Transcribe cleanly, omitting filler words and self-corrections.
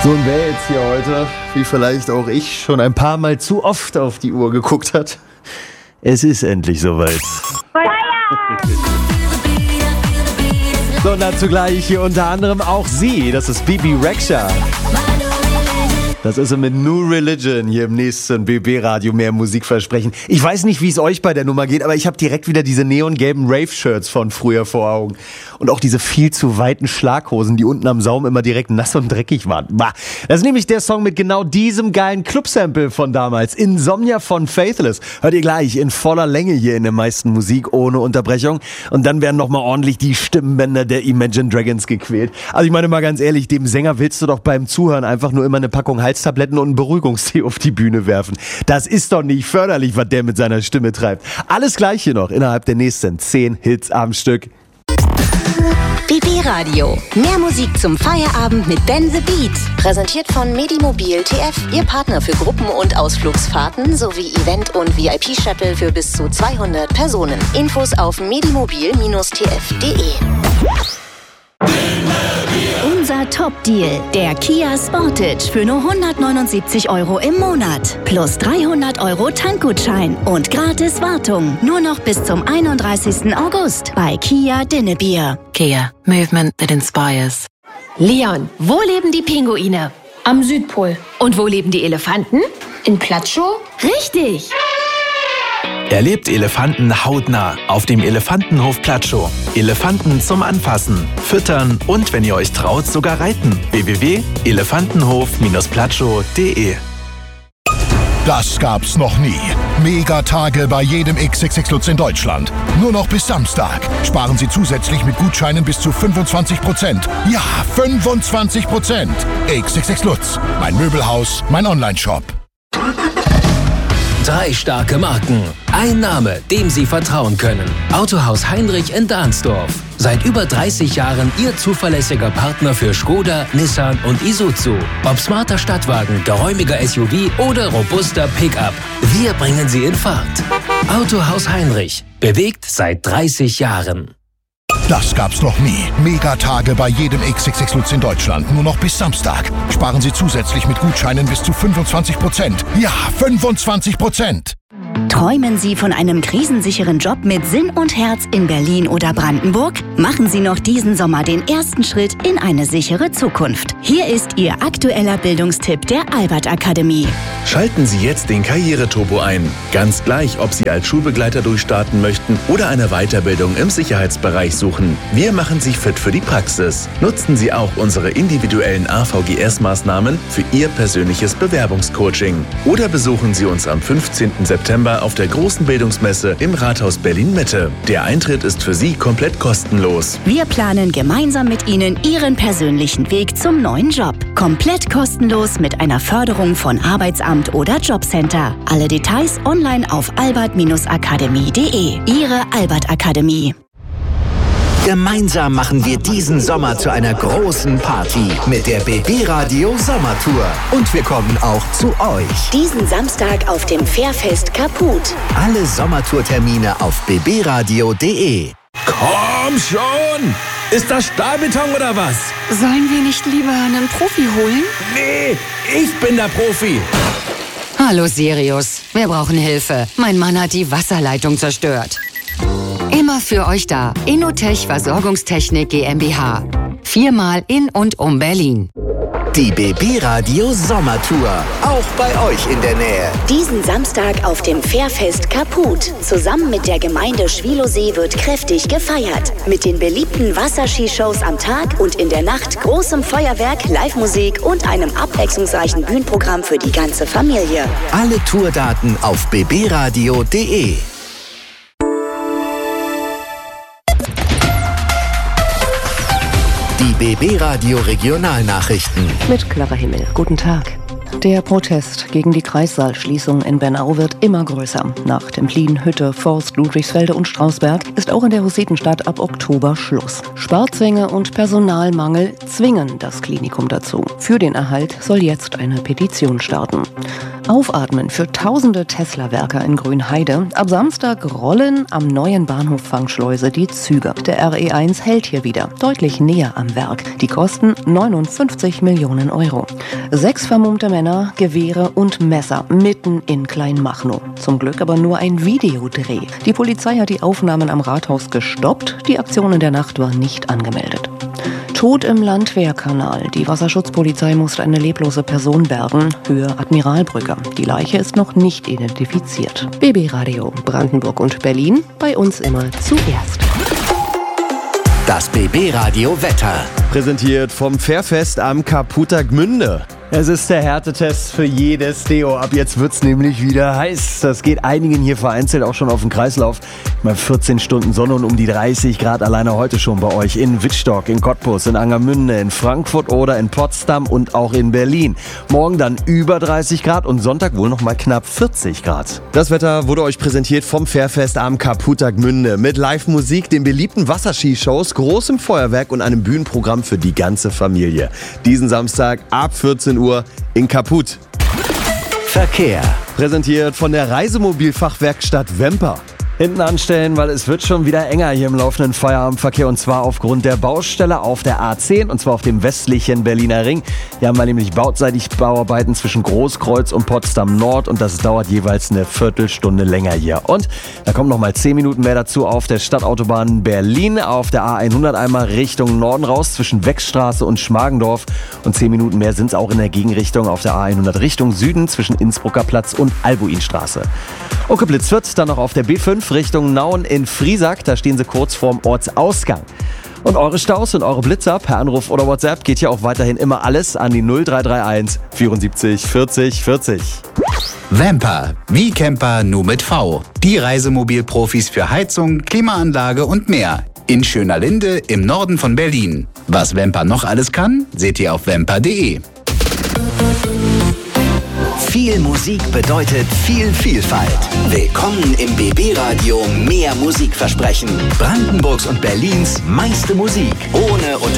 So, und wer jetzt hier heute, wie vielleicht auch ich, schon ein paar Mal zu oft auf die Uhr geguckt hat, es ist endlich soweit. So, und dazu gleich hier unter anderem auch sie, das ist Bebe Rexha. Das ist so mit New Religion hier im nächsten BB-Radio mehr Musik versprechen. Ich weiß nicht, wie es euch bei der Nummer geht, aber ich habe direkt wieder diese neongelben Rave-Shirts von früher vor Augen. Und auch diese viel zu weiten Schlaghosen, die unten am Saum immer direkt nass und dreckig waren. Bah. Das ist nämlich der Song mit genau diesem geilen Club-Sample von damals. Insomnia von Faithless. Hört ihr gleich in voller Länge hier in der meisten Musik ohne Unterbrechung. Und dann werden nochmal ordentlich die Stimmbänder der Imagine Dragons gequält. Also ich meine mal ganz ehrlich, dem Sänger willst du doch beim Zuhören einfach nur immer eine Packung Halstabletten und einen Beruhigungstee auf die Bühne werfen. Das ist doch nicht förderlich, was der mit seiner Stimme treibt. Alles gleich hier noch innerhalb der nächsten 10 Hits am Stück. BB Radio. Mehr Musik zum Feierabend mit Ben the Beat. Präsentiert von Medimobil TF, Ihr Partner für Gruppen- und Ausflugsfahrten sowie Event- und VIP-Shuttle für bis zu 200 Personen. Infos auf medimobil-tf.de. Unser Top-Deal, der Kia Sportage für nur 179 € im Monat. Plus 300 € Tankgutschein und gratis Wartung. Nur noch bis zum 31. August bei Kia Dinnebier. Kia, movement that inspires. Leon, wo leben die Pinguine? Am Südpol. Und wo leben die Elefanten? In Platschow? Richtig! Erlebt Elefanten hautnah auf dem Elefantenhof Platschow. Elefanten zum Anfassen, Füttern und, wenn ihr euch traut, sogar reiten. www.elefantenhof-platschow.de. Das gab's noch nie. Megatage bei jedem XXX Lutz in Deutschland. Nur noch bis Samstag. Sparen Sie zusätzlich mit Gutscheinen bis zu 25%. Ja, 25%. XXX Lutz. Mein Möbelhaus, mein Onlineshop. 3 starke Marken. Ein Name, dem Sie vertrauen können. Autohaus Heinrich in Dahnsdorf. Seit über 30 Jahren Ihr zuverlässiger Partner für Skoda, Nissan und Isuzu. Ob smarter Stadtwagen, geräumiger SUV oder robuster Pickup. Wir bringen Sie in Fahrt. Autohaus Heinrich. Bewegt seit 30 Jahren. Das gab's noch nie. Megatage bei jedem XXX Lutz in Deutschland. Nur noch bis Samstag. Sparen Sie zusätzlich mit Gutscheinen bis zu 25%. Ja, 25%. Träumen Sie von einem krisensicheren Job mit Sinn und Herz in Berlin oder Brandenburg? Machen Sie noch diesen Sommer den ersten Schritt in eine sichere Zukunft. Hier ist Ihr aktueller Bildungstipp der Albert Akademie. Schalten Sie jetzt den Karriereturbo ein. Ganz gleich, ob Sie als Schulbegleiter durchstarten möchten oder eine Weiterbildung im Sicherheitsbereich suchen. Wir machen Sie fit für die Praxis. Nutzen Sie auch unsere individuellen AVGS-Maßnahmen für Ihr persönliches Bewerbungscoaching. Oder besuchen Sie uns am 15. September auf der großen Bildungsmesse im Rathaus Berlin-Mitte. Der Eintritt ist für Sie komplett kostenlos. Wir planen gemeinsam mit Ihnen Ihren persönlichen Weg zum neuen Job. Komplett kostenlos mit einer Förderung von Arbeitsamt oder Jobcenter. Alle Details online auf albert-akademie.de. Ihre Albert Akademie. Gemeinsam machen wir diesen Sommer zu einer großen Party mit der BB Radio Sommertour. Und wir kommen auch zu euch. Diesen Samstag auf dem Fährfest Kaput. Alle Sommertourtermine auf bbradio.de. Komm schon! Ist das Stahlbeton oder was? Sollen wir nicht lieber einen Profi holen? Nee, ich bin der Profi. Hallo Sirius, wir brauchen Hilfe. Mein Mann hat die Wasserleitung zerstört. Immer für euch da. Innotech Versorgungstechnik GmbH. 4-mal in und um Berlin. Die BB Radio Sommertour. Auch bei euch in der Nähe. Diesen Samstag auf dem Fährfest Kaput. Zusammen mit der Gemeinde Schwilosee wird kräftig gefeiert. Mit den beliebten Wasserskishows am Tag und in der Nacht großem Feuerwerk, Live-Musik und einem abwechslungsreichen Bühnenprogramm für die ganze Familie. Alle Tourdaten auf bbradio.de. Die BB Radio Regionalnachrichten. Mit Clara Himmel. Guten Tag. Der Protest gegen die Kreissaalschließung in Bernau wird immer größer. Nach Templin, Hütte, Forst, Ludwigsfelde und Strausberg ist auch in der Hussitenstadt ab Oktober Schluss. Sparzwänge und Personalmangel zwingen das Klinikum dazu. Für den Erhalt soll jetzt eine Petition starten. Aufatmen für tausende Tesla-Werker in Grünheide. Ab Samstag rollen am neuen Bahnhof Fangschleuse die Züge. Der RE1 hält hier wieder, deutlich näher am Werk. Die kosten 59 Millionen Euro. 6 vermummte Männer, Gewehre und Messer mitten in Kleinmachnow. Zum Glück aber nur ein Videodreh. Die Polizei hat die Aufnahmen am Rathaus gestoppt. Die Aktion in der Nacht war nicht angemeldet. Tod im Landwehrkanal. Die Wasserschutzpolizei musste eine leblose Person bergen, Höhe Admiralbrücke. Die Leiche ist noch nicht identifiziert. BB Radio Brandenburg und Berlin, bei uns immer zuerst. Das BB Radio Wetter. Präsentiert vom Fährfest am Kaputer Gmünde. Es ist der Härtetest für jedes Deo. Ab jetzt wird's nämlich wieder heiß. Das geht einigen hier vereinzelt auch schon auf den Kreislauf. Mal 14 Stunden Sonne und um die 30 Grad alleine heute schon bei euch. In Wittstock, in Cottbus, in Angermünde, in Frankfurt oder in Potsdam und auch in Berlin. Morgen dann über 30 Grad und Sonntag wohl noch mal knapp 40 Grad. Das Wetter wurde euch präsentiert vom Fährfest am Kaputer Gmünde. Mit Live-Musik, den beliebten Wasserskishows, großem Feuerwerk und einem Bühnenprogramm für die ganze Familie. Diesen Samstag ab 14 Uhr in Kaput. Verkehr. Präsentiert von der Reisemobilfachwerkstatt Wemper. Hinten anstellen, weil es wird schon wieder enger hier im laufenden Feierabendverkehr und zwar aufgrund der Baustelle auf der A10 und zwar auf dem westlichen Berliner Ring. Hier haben wir nämlich bautseitig Bauarbeiten zwischen Großkreuz und Potsdam Nord und das dauert jeweils eine Viertelstunde länger hier. Und da kommen noch mal 10 Minuten mehr dazu auf der Stadtautobahn Berlin, auf der A100 einmal Richtung Norden raus zwischen Wechstraße und Schmargendorf und 10 Minuten mehr sind es auch in der Gegenrichtung auf der A100 Richtung Süden zwischen Innsbrucker Platz und Albuinstraße. Und geblitzt wird dann noch auf der B5 Richtung Nauen in Friesack. Da stehen sie kurz vorm Ortsausgang. Und eure Staus und eure Blitzer per Anruf oder WhatsApp geht hier auch weiterhin immer alles an die 0331 74 40 40. Wemper, wie Camper nur mit V. Die Reisemobilprofis für Heizung, Klimaanlage und mehr. In Schönerlinde im Norden von Berlin. Was Wemper noch alles kann, seht ihr auf wemper.de. Viel Musik bedeutet viel Vielfalt. Willkommen im BB Radio Mehr Musikversprechen. Brandenburgs und Berlins meiste Musik. Ohne